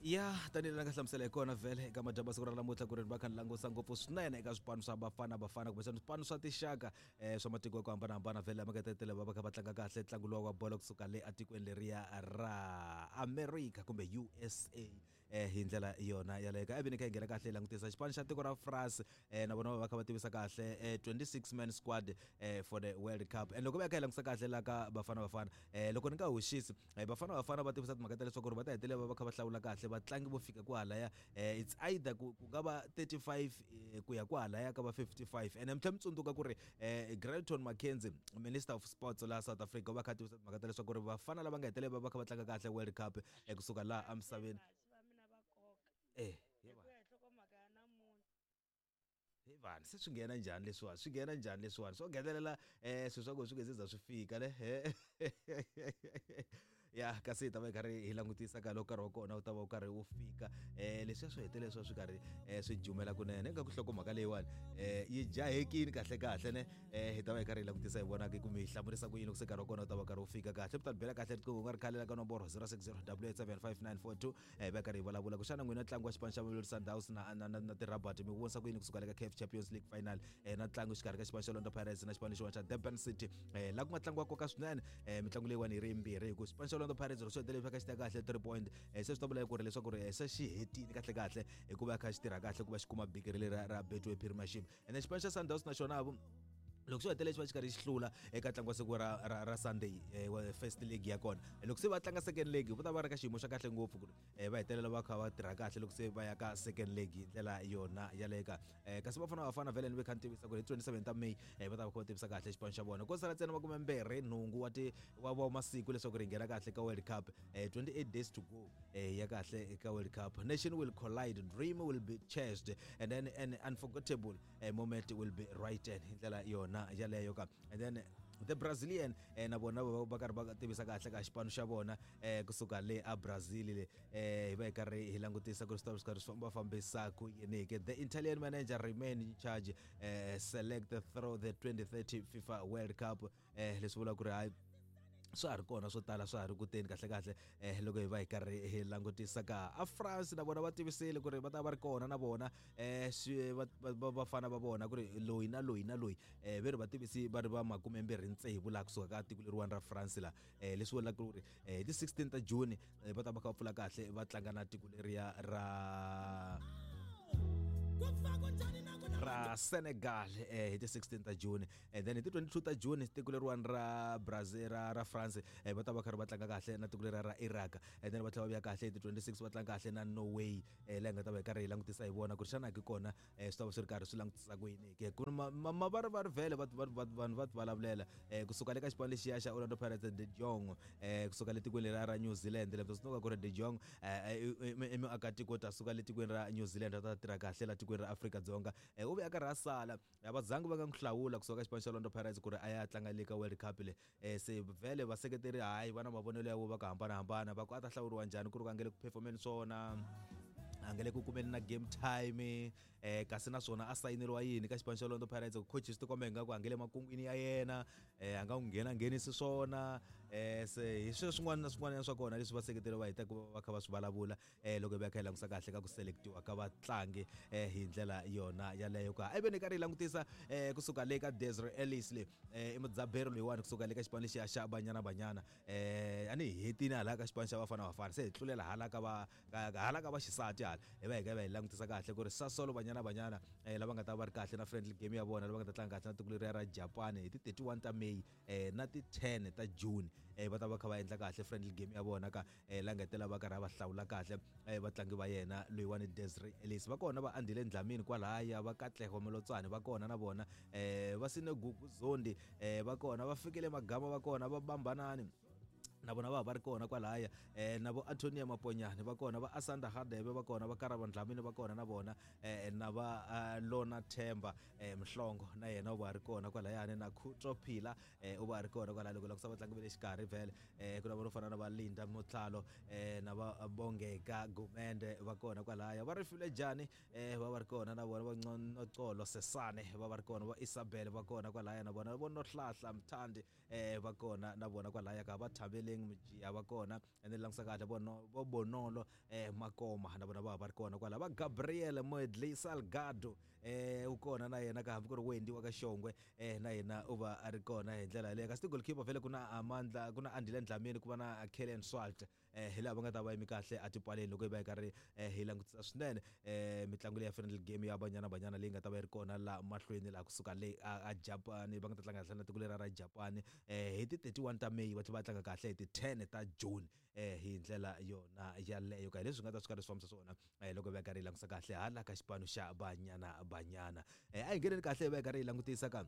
Ya, tanile nga hlamusela kona vele eka madaba siku ra namuntlha ku ri va kha ni langusa ngopfu swinene eka swipano swa bafana kumbe swipano swa tixaka swa matiko ku hambanahambana vele lama nga tetele va kha va tlanga kahle ntlangu lowa wa bolo kusuka le atikweni leriya ra America kumbe USA hi ndlela yona yaleyo ka eveni kha nghena kahle langutisa xipano xa tiko ra France na vona va kha va tivisa kahle 26 man squad for the World Cup and loko va kha langutisa kahle la ka bafana loko ni nga huxisi bafana va tivisa timhaka ta leswaku va ta hetelela va kha va hlawula kahle vatlangi vo fika kwalaya it's either ku nga va 35 ku ya kwalaya ka va 55 and mtlhe mtsundzuka ku ri Granton Mackenzie Minister of Sports la South Africa va kha tivisa timhaka ta leswaku ri vafana lava nga hetelela va kha va tlanga kahle World Cup kusuka la emisaveni Hey vanhu se swi nghena njhani leswiwani so nghenelela swilo swa ku swi nge swi fika le ya kasi ta va karhi hi langutisa ka loko karhi wa kona u ta va u karhi wu fika leswi swo hetelela swi karhi swi jumela kunene nga ku hlokomhaka leyiwani yi jahekini kahle ne hi ta va hi karhi hi langutisa hi vona ku mi hlamurisa ku yini ku se karhi wa kona u ta va karhi wu fika kahle mi ta bela kahle riqingho nga ri khale ka nomboro 06088755942 va karhi hi vulavula ku xana n'wina ntlangu wa xipano xa Mamelodi Sundowns na ti-Rabat mi vonisa ku yini kusuka le ka CAF Champions League final na ntlangu xikarhi ka xipano xa Orlando Pirates na xipano xin'wana xa Durban City la ku nga tlangiwa koka swinene mitlangu leyiwani hi ri yimbirhi hi ku xipano xa Orlando Pirates ro swi hetelela kha xi teka kahle 3 point se swi ta vula ku ri leswaku ri se xi hetini kahle hikuva kha xi tirha kahle ku va xi kuma bigiri leri ra Betway Premiership and xipano xa Sundowns na xona loko swi hetelela xi va xi karhi xi hlula eka ntlangu wa siku ra Sunday first league ya kona loko se va tlanga second league va ta va ri ka xiyimo xa kahle ngopfu ku ri va hetelela va kha va tirha kahle loko se va ya ka second league hi ndlela yona yaleka kasi vafana vele ni ve kha ni tivisa ku ri 27 ta May va ta va kha va tivisa kahle xipano xa vona ko sala ntsena makume mbirhi nhungu wa masiku leswaku ri nghena kahle ka World Cup 28 days to go ya kahle eka World Cup. Nation will collide, dream will be chased, and then an unforgettable moment will be righted hi ndlela yona yaleyo ka. And then the Brazilian na bona va karhi va tivisa kahle ka xipano xa vona kusuka le a Brazil le hi va karhi hi langutisa ku swi karhi swi fambisa ku yini ke the Italian manager remain in charge select through the 2030 FIFA World Cup leswi vula ku ri hayi swa ha ri kona swo tala swa ha ri kuteni kahle loko hi va hi karhi hi langutisa ka a France na bona va tivisile ku ri va ta va ri kona na bona vafana va vona ku ri loyi na loyi ve ri va tivisi va ri va 26 la kusuka ka tiko leriwani ra France la leswi vulaka ku ri hi ti 16 ta June va ta va kha va pfula kahle va tlanga na tiko leriya ra Senegal hi ti 16 ta June and then hi ti 22 ta June tiko leriwani ra Brazil ra France va ta va karhi va tlanga kahle na tiko leriya ra Iraq and then va tlhela va ya kahle hi ti 26 va tlanga kahle na Norway la nga ta va karhi hi langutisa hi vona ku ri xana ki kona swi ta va swi ri karhi swi langutisa ku yini ke ku va ri vele vanhu va vulavulela kusuka le ka xipano lexiya xa Orlando Pirates De Jong kusuka le tikweni leriya ra New Zealand le swi ku ri De Jong i muakatiko ta suka le tikweni ra New Zealand ta tirha kahle la tikweni ra Afrika-Dzonga u ve aka rasala va zangu va nga n'wi hlawula kusuka ka xipano xa Orlando Pirates ku ri a ya tlanga le ka World Cup le se vele vaseketeri hayi vana mavonelo ya vo va ka hambanahambana va ku a ta hlawuriwa njhani ku ri va nga le ku performeni swona a nga le ku kumeni na game time kasi naswona a sayineriwa yini ka xipano xa Orlando Pirates coach swi tikomba nga ku a nga le makungwini ya yena a nga n'wi nghenisi swona se hi swin'wana na swin'wana swa kona leswi vaseketeri va hita ku va kha va swi vulavula loko va kha hi langusa kahle ka ku selectiwa ka vatlangi hi ndlela yona yaleyo ka ivi ni karhi hi langutisa kusuka le ka Desiree Ellis le i mudzaberi loyiwani kusuka le ka xipano lexiya xa Banyana a ni hetini hala ka xipano xa Bafana se hi tlulela hala ka va xisati hala hi va hi langutisa kahle ku ri Sasol Banyana lava nga ta va ri kahle na friendly game ya vona lava nga ta tlanga kahle na tiko leriya ra Japan hi ti 31 ta May na ti 10 ta June va ta va kha va endla kahle friendly game ya vona ka la nga tela va karhi va hlawula kahle vatlangi va yena loyiwani Desiree Ellis va kona va Andile Dlamini kwalaya va Katlego Melotswane va kona na vona va Sine Gugu Zondi va kona va Fikile Magama va kona va Bambanani na vona va ri kona kwalaya na vo Antonia Maponyane va kona va Asanda Hadebe va kona va Karabo Dlamini va kona na vona na va Lona Themba Mhlongo na yena va ri kona kwalaya na Khutro Phila u va ri kona kwalaya loko sa vatlangi ve le xikarhi vele ku na vona fana na va Linda Motlhalo na va Bongeka Gumende va kona kwalaya va Rifile Jani va ri kona na vona va Nocolo Sesane va ri kona va Isabel va kona kwalaya na vona vo Nohlahla Mthandi va kona na vona kwalaya ka va Thabele Motleng Mjia va kona and then langsa kahle bo Bonolo Makoma na bona va ri kona kwala va Gabriel Modley Salgado ukona na yena ka hambi ku ri Wendy wa ka Shongwe na yena u va a ri kona hi ndlela leyo kasi goalkeeper vele kuna Amandla kuna Andile Dlamini ku va na Kellen Swart hi lava nga ta va yimi kahle a tipaleni loko hi va hi karhi hi langutisa swinene mitlangu leyi ya friendly game ya banyana leyi nga ta va yi ri kona la mahlweni la kusuka le a Japan va nga ta tlanga kahle na tiko leri ra Japan hi ti 31 ta May va tlanga kahle hi ti 10 ta June hi ndlela yona yaleyo ka leswi nga ta swi karhi swifambisa swona loko va karhi langutisa kahle hala ka xipano xa banyana a hi ngeneni kahle va karhi langutisa ka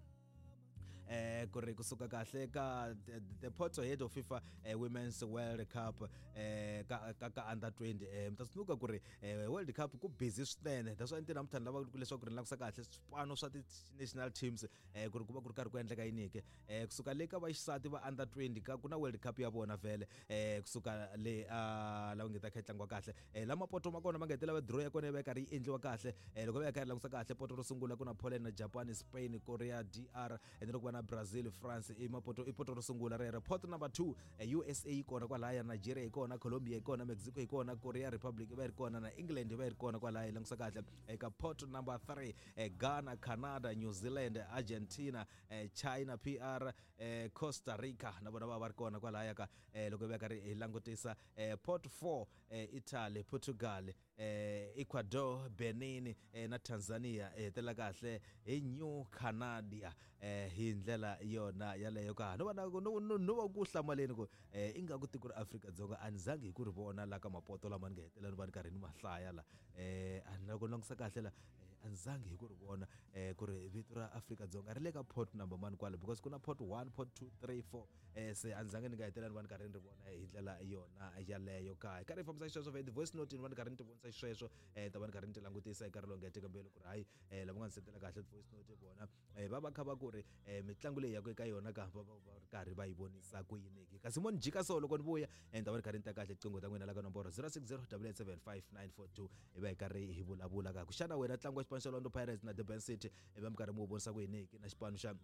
ku ri kusuka kahle ka the Porto head of FIFA Women's World Cup ka under 20 mtasnuka ku ri World Cup ku busy swinene that's why ntina mthani lava ku leswaku ri langutisa kahle swipano swa ti national teams ku ri ku va ku ri karhi ku endleka yini ke kusuka le ka vaxisati va under 20 ka ku na World Cup ya vona vele kusuka le lava ngeta kha tlangwa kahle lama poto ma kona ma ngetela va draw ya kona va karhi endliwa kahle loko va karhi langutisa kahle poto ro sungula ku na Poland na Japan Spain Korea DR and then ku na Brazil France ipoto ro sungula rero pot number 2 USA ikona kwalaya Nigeria ikona Colombia ikona Mexico ikona Korea Republic va ri kona na England va ri kona kwalaya langisa kahle eka pot number 3 Ghana Canada New Zealand Argentina China PR Costa Rica na bona va ri kona kwalaya ka loko va karhi langutisa pot 4 Italy Portugal Ecuador Benin na Tanzania tela kahle New Canada hi ndlela yona yaleyo ka no va ku hlamaleni ku inga ku tiko ra Afrika Dzonga anizange ku ri vona la ka mapoto lama nga hetela ni va ni karhi ni mahlaya la na ku langisa kahle la anizange ku ri vona ku ri vito ra Afrika Dzonga ri le ka pot number 1 kwale because kuna pot 1 pot 2 3 4 se anizange ni nga hetela ni va ni karhi ni ri vona hi ndlela yona yaleyo ka karhi fambisa xisweswo ve the voice note ni va ni karhi ni tivonisa xisweswo ta va ni karhi ni ti langutisa eka rilonge tekambelo ku ri hayi lava nga setela kahle voice note vona va kha va ku ri mitlangu leyi ya ku eka yona ka va karhi va yi vonisa ku yini kasi Simon Jika so loko ni vuya ta va ni karhi ni ta kahle tingo ta n'wina la ka nomboro 0608875942 va hi karhi hi vulavula ka ku xana wena tlangwa xipano xa Orlando Pirates na Durban City va mi karhi mu vonisa ku yini na xipano xa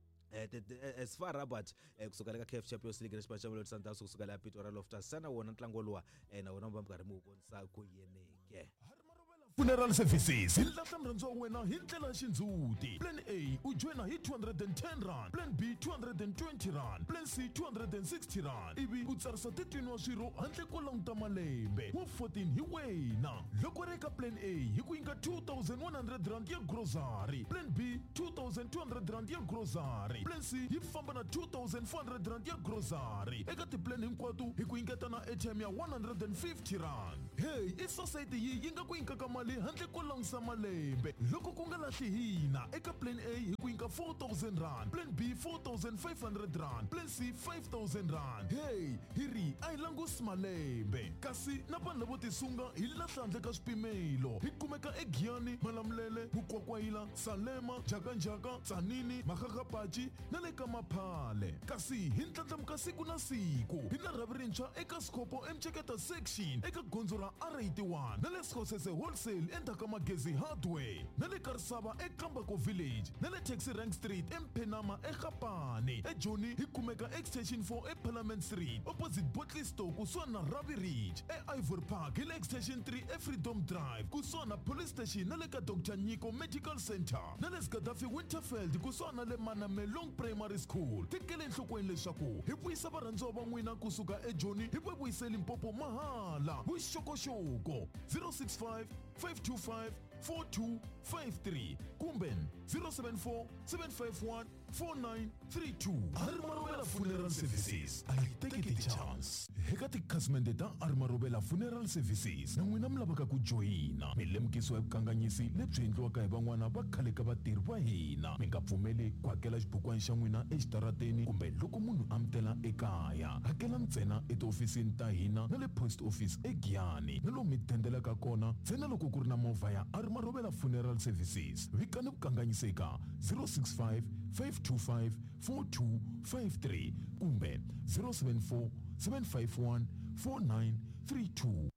as far Rabat kusuka le ka CAF Champions League xipano xa Mamelodi Sundowns kusuka le Pretoria Loftus sana wona ntlangu lowa na wona va mi karhi mu vonisa ku yini ke Funeral Services hilahla mrhandziwa wena hi ndlela xindzhuti. Plan A u joina hi 210 rand, Plan B 220 rand, Plan C 260 rand. Ivi u tsarisa titwini wa swirho handle ko languta malembe. Wa 14 hi wena. Loko ri ka Plan A hi ku nyika 2100 rand ya grocery, Plan B 2200 rand ya grocery, Plan C hi famba na 2400 rand ya grocery. Eka tiplan hinkwato hi ku nyiketa na airtime ya 150 rand. Hey, i society yi nga ku nyika mali handle ko langisa malembe. Loko ku nga lahli hina eka Plan A hi ku nyika 4000 rand, Plan B 4500 rand, Plan C 5000 rand. Hey, hiri ai langus malembe. Kasi na vanhu lavo tisunga hi lahla handle ka swipimelo. Hi kumeka eGiyani, Malamulele, Mukwakwayila, Salema, Jakanjaka, Tsanini, Makakapachi na le ka Maphale. Kasi hi ndlandlamuka siku na siku. Hi na rhavi rintshwa eka Skopo Mcheketa section eka gondzo ra R81 na le Skhosese wholesale endzhaku Magezi hardware na le Karisava eKambako village na le Taxi Rank Street eMphenama eGapane. eJoni hi kumeka extension 4 eParliament Street opposite Botley Store kusuhana na Ravi Ridge. eIvory Park hi le extension 3 eFreedom Drive kusuhana na police station na le ka Dr Nyiko Medical Center na le Gaddafi Winterfield kusuhana na le Manamelong Primary School. Tekele enhlokweni leswaku hi vuyisa varhandziwa va n'wina kusuka eJoni hi vuyisa Limpopo mahala. Vuxokoxoko 065 525 4253 kumbe 074 751 4932. Armarobela Funeral Services ayiteki ti chance eka tikhasimende ta Armarobela Funeral Services na n'wina mi lavaka ku joyina milemukisi ya vukanganyisi lebyi endliwaka hi van'wana va khale ka vatirhi va hina. Mi nga pfumeli ku hakela xibukwana xa n'wina exitarateni kumbe loko munhu amtela ekaya. Hakela ntsena etiofisini ta hina na le post office eGiyani na lomu mi tendelaka kona ntsena loko ku ri na movha ya Armarobela Funeral Services. Vikani vukanganyiseka 065 525 4253 kumbe 074 751 4932.